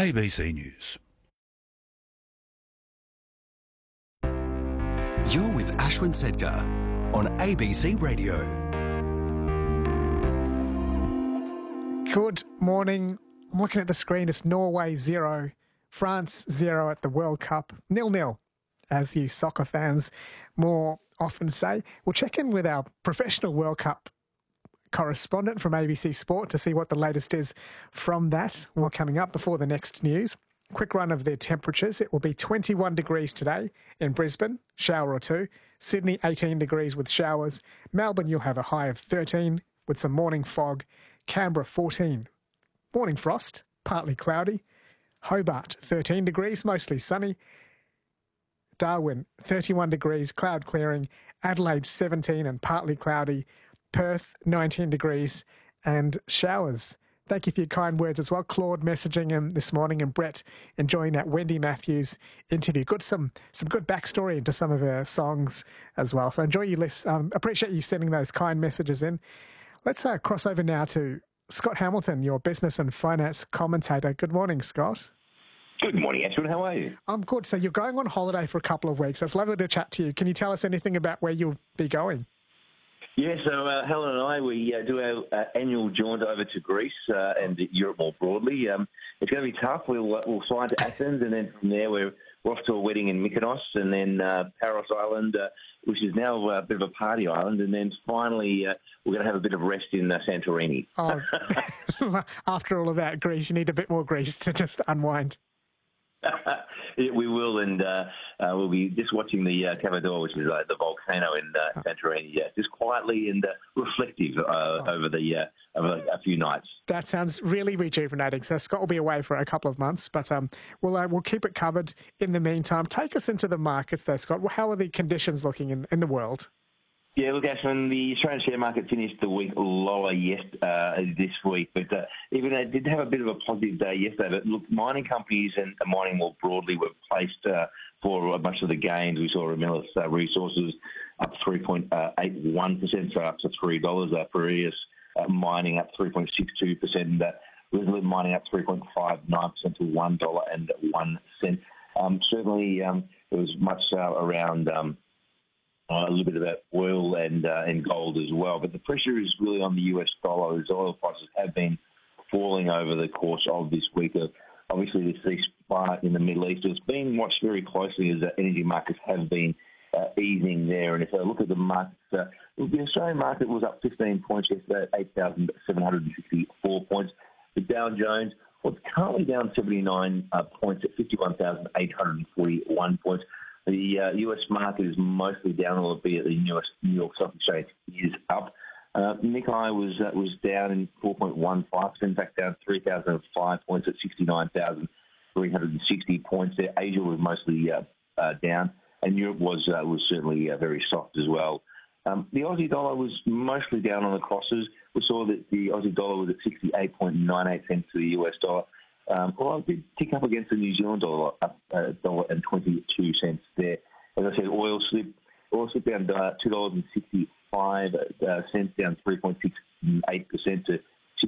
ABC News. You're with Ashwin Sedkar on ABC Radio. Good morning. I'm looking at the screen. It's Norway 0, France 0 at the World Cup. 0-0, as you soccer fans more often say. We'll check in with our professional World Cup correspondent from ABC Sport to see what the latest is from that. More coming up before the next news. Quick run of the temperatures. It will be 21 degrees today in Brisbane, shower or two. Sydney, 18 degrees with showers. Melbourne, you'll have a high of 13 with some morning fog. Canberra, 14. Morning frost, partly cloudy. Hobart, 13 degrees, mostly sunny. Darwin, 31 degrees, cloud clearing. Adelaide, 17 and partly cloudy. Perth, 19 degrees and showers. Thank you for your kind words as well. Claude messaging him this morning and Brett enjoying that Wendy Matthews interview. Some good backstory into some of her songs as well. So enjoy your list. Appreciate you sending those kind messages in. Let's cross over now to Scott Hamilton, your business and finance commentator. Good morning, Scott. Good morning, Ashwin. How are you? I'm good. So you're going on holiday for a couple of weeks. It's lovely to chat to you. Can you tell us anything about where you'll be going? Yeah, so Helen and I, we do our annual jaunt over to Greece and Europe more broadly. It's going to be tough. We'll fly to Athens, and then from there we're off to a wedding in Mykonos, and then Paros Island, which is now a bit of a party island, and then finally we're going to have a bit of rest in Santorini. Oh, after all of that, Greece, you need a bit more Greece to just unwind. Yeah, we will, and we'll be just watching the Cavador, which is the volcano in Santorini, just quietly and reflective over a few nights. That sounds really rejuvenating. So Scott will be away for a couple of months, but we'll keep it covered in the meantime. Take us into the markets there, Scott. How are the conditions looking in the world? Yeah, look, Ashwin, the Australian share market finished the week lower this week, but even it did have a bit of a positive day yesterday. But look, mining companies and mining more broadly were placed for much of the gains. We saw Ramelius Resources up 3.81%, so up to $3. Piraeus mining up 3.62%, Resolute mining up 3.59% to $1.01. Certainly, there was much around. A little bit about oil and gold as well. But the pressure is really on the US dollar as oil prices have been falling over the course of this week. Obviously, the ceasefire in the Middle East has been watched very closely as energy markets have been easing there. And if I look at the markets, the Australian market was up 15 points yesterday at 8,764 points. The Dow Jones was currently down 79 points at 51,841 points. The US market is mostly down, albeit the New York Stock Exchange is up. Nikkei was down in 4.15%, in fact down 3,005 points at 69,360 points there. Asia was mostly down, and Europe was certainly very soft as well. The Aussie dollar was mostly down on the crosses. We saw that the Aussie dollar was at 68.98 cents to the US dollar. Well, it did tick up against the New Zealand dollar, up $1.22 there. As I said, oil slipped down $2.65, down 3.68% to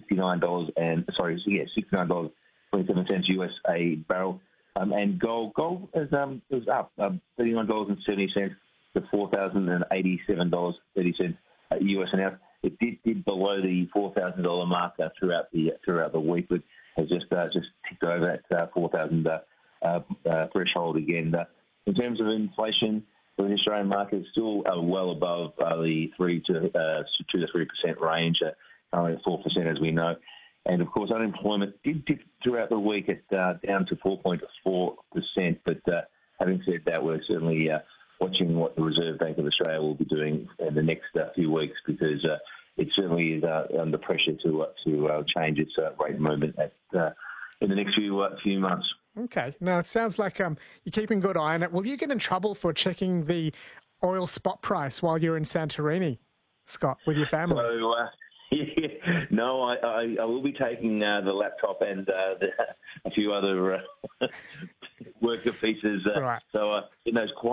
$69.27 US a barrel. And gold was up $39.70 to $4,087.30 US an ounce. It did below the $4,000 mark throughout the week, but has just ticked over that 4,000 threshold again. In terms of inflation, the Australian market is still well above the 2 to 3% range, currently at 4% as we know. And of course, unemployment did dip throughout the week at down to 4.4%. But having said that, we're certainly watching what the Reserve Bank of Australia will be doing in the next few weeks, because it certainly is under pressure to change its rate movement in the next few months. Okay. Now, it sounds like you're keeping good eye on it. Will you get in trouble for checking the oil spot price while you're in Santorini, Scott, with your family? So, no, I will be taking the laptop and a few other worker pieces. Right. So in those